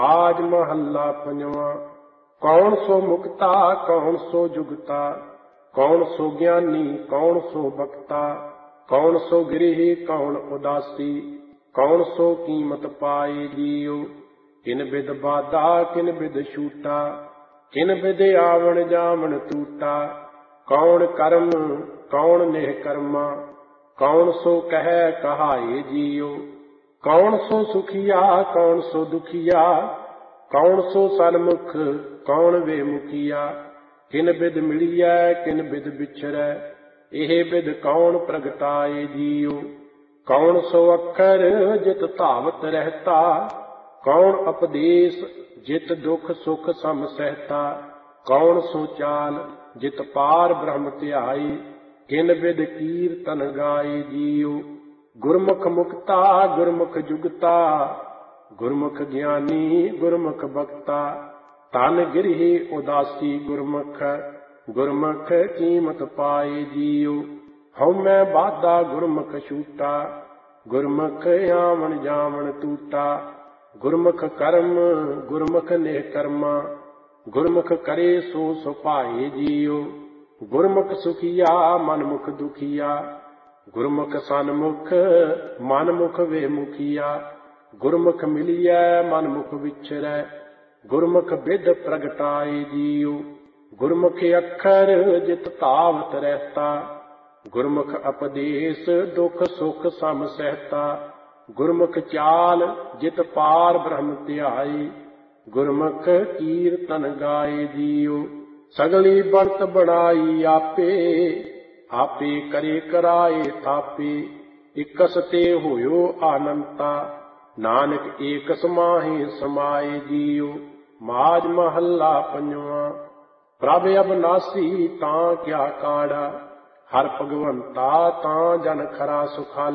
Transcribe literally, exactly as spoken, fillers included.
आज महला पंजवा। कौन सो मुक्ता कौन सो जुगता, कौन सो ज्ञानी कौन सो बक्ता, कौन सो गृही कौन उदासी, कौन सो कीमत पाए जियो। किन बिद बाधा किन बिद छूटा, किन बिद आवण जावण टूटा। कौन कर्म कौन नेह कर्मा, कौन सो कह कहाए जियो। कौन सो सुखिया कौन सो दुखिया, कौन सो सन्मुख कौन वे मुखिया। किन बिद मिलिया किन बिद बिछरै, एह बिद कौन प्रगटाए जियो। कौन सो अखर जित धावत रहता, कौन उपदेश जित दुख सुख सम सहता। कौन सो चाल जित पार ब्रह्म ध्याई, किन बिद कीर्तन गाए जियो। गुरमुख मुक्ता गुरमुख जुगता, गुरमुख ज्ञानी गुरमुख बक्ता। तन गिरही उदासी गुरमुख, गुरमुख कीमत पाए जियो। हउमै बाधा गुरमुख छूटा, गुरमुख आवण जावण टूटा। गुरमुख कर्म गुरमुख नेह कर्मा, गुरमुख करे सो सुभाए जियो। गुरमुख सुखिया मनमुख दुखिया, गुरमुख सन्मुख मनमुख वे मुखिया। गुरमुख मिलिया मनमुख विछरै, गुरमुख बिद प्रगटाए जियो। गुरमुख अखर जित धावत रहता, गुरमुख उपदेश दुख सुख सम सहता। गुरमुख चाल जित पार ब्रह्म ध्याई, गुरमुख कीर्तन गाए जियो। सगली बनत बनाई आपे, आपे करे कराए थापे। इकस ते होयो आनंता, नानक एक समाहे समाए जियो। माज महला पंजवा। प्रभ अबनासी तां क्या काड़ा, हर भगवंता तां जन खरा सुखाला।